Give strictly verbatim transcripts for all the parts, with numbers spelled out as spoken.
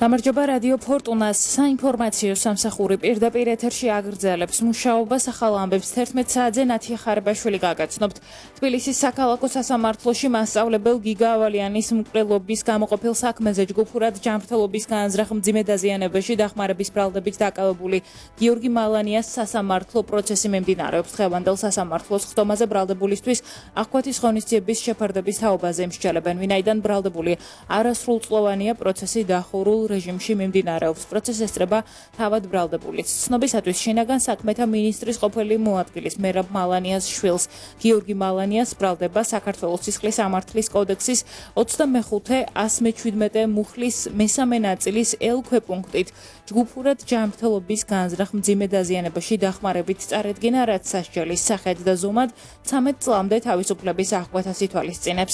გამარჯობა რადიო ფორტუნას საინფორმაციო სამსახური პირდაპირ ეთერში აგრძელებს მუშაობას ახალ ამბებს თერთმეტ საათზე ნათია ხარებაშვილი გაგაცნობთ. თბილისის საქალაქო სასამართლოში მასწავლებელ გიგა ავალიანის მკვლელობის გამოყოფილ საქმეზე ჯგუფურად ჯანმრთელობის განზრახ მძიმე დაზიანებაში დახმარების ბრალდებით დაკავებული გიორგი მალანიას სასამართლო პროცესი მიმდინარეობს. დღევანდელ სასამართლოს ხდომაზე ბრალდებულისთვის აღკვეთის ღონისძიების შეფარდების თაობაზე მსჯელებენ, ვინაიდან ბრალდებული არასრულწლოვანია პროცესი დახურულ რეჟიმში მიმდინარეობს. პროცესი ესწრება თავად ბრალდებულიც. ცნობისათვის შინაგან საქმეთა მინისტრის ყოფილი მოადგილის მერაბ მალანიას შვილს გიორგი მალანიას ბრალდება საქართველოს სისხლის სამართლის კოდექსის ოცდამეხუთე ასი მეჩვიდმეტე მუხლის მესამე ნაწილის ელ ქვეპუნქტით ჯგუფურად ჯანმრთელობის განზრახ მძიმე დაზიანებაში დახმარებით წარედგინა, რაც სასჯელის სახედ და ზომად ცამეტ წლამდე თავისუფლების აღკვეთას ითვალისწინებს.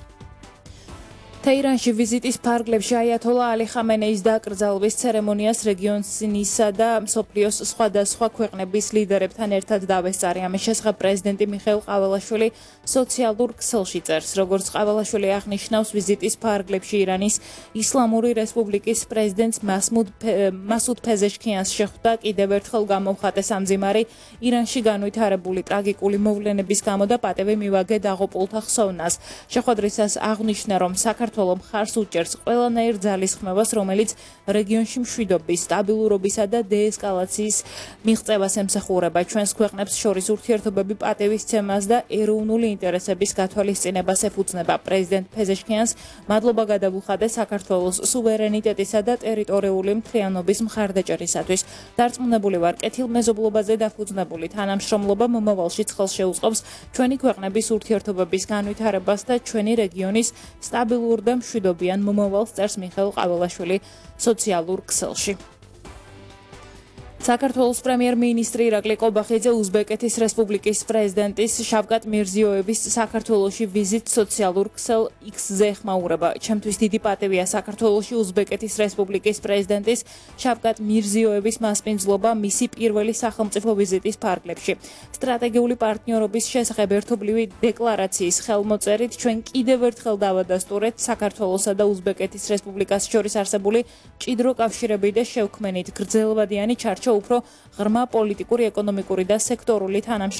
თეირანში ვიზიტის ფარგლებში აიათოლა ალი ხამენეის დაკრძალვის ცერემონიას რეგიონსისა და მსოფლიოს სხვადასხვა ქვეყნების ლიდერებთან ერთად დავესწარი. ამის შესახებ პრეზიდენტი მიხეილ ყაველაშვილი სოციალურ ქსელში წერს. როგორც ყაველაშვილი აღნიშნავს, ვიზიტის ფარგლებში ირანის ისლამური რესპუბლიკის პრეზიდენტს მასმუდ მასუდ ფეზეშქიანს შეხვდა კიდევ ერთხელ გამოვხატე სამძიმარი ირანში განვითარებული ტრაგიკული მოვლენების გამო და პატევი მივაგე დაღუპულთა ხსოვნას. შეხვედრისას აღნიშნა, რომ საქართველოს მხარს უჭერს ყველანაირ ძალისხმევას, რომელიც რეგიონში მშვიდობის, სტაბილურობისა და დეესკალაციის მიღწევას ემსახურება. ჩვენს ქვეყნებს შორის ურთიერთობები პატევისცემას და ეროვნული ინტერესების გათვალისწინებას ეფუძნება. პრეზიდენტ ფეზეშქიანს მადლობა გადავუხადა საქართველოს სუვერენიტეტისა და ტერიტორიული მთლიანობის მხარდაჭერისათვის. დარწმუნებული ვარ, კეთილმეზობლობაზე დაფუძნებული თანამშრომლობა მომავალში ხელს შეუწყობს ჩვენი ქვეყნების ურთიერთობების განვითარებას და ჩვენი რეგიონის სტაბილურ და მშვიდობიან მომავალს, წერს მიხეილ ყაველაშვილი სოციალურ ქსელში. საქართველოს პრემიერ-მინისტრი ირაკლი ყობახიძე უზბეკეთის რესპუბლიკის პრეზიდენტის შავკატ მირზიოევის საქართველოში ვიზიტს სოციალურ ქსელ იქსზე ეხმაურება. ჩემთვის დიდი პატივია საქართველოში უზბეკეთის რესპუბლიკის პრეზიდენტის შავკატ მირზიოევის მასპინძლობა მისი პირველი სახელმწიფო ვიზიტის ფარგლებში. სტრატეგიული პარტნიორობის შესახებ ერთობლივი დეკლარაციის ხელმოწერით ჩვენ კიდევ ერთხელ დავადასტურეთ საქართველოსა და უზბეკეთის რესპუბლიკას შორის არსებული მჭიდრო კავშირები და შევქმნით გრძელვადიანი ჩარჩო უფრო ღრმა პოლიტიკური, ეკონომიკური და სექტორული თანამშრომლობის